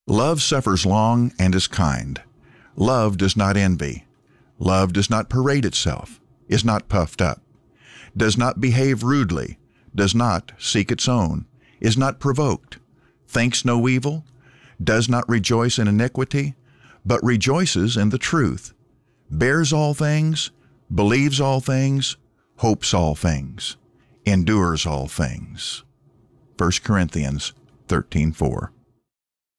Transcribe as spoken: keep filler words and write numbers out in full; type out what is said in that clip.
Love suffers long and is kind. Love does not envy. Love does not parade itself, is not puffed up, does not behave rudely, does not seek its own, is not provoked, thinks no evil, does not rejoice in iniquity, but rejoices in the truth, bears all things, believes all things, hopes all things, endures all things. First Corinthians thirteen four.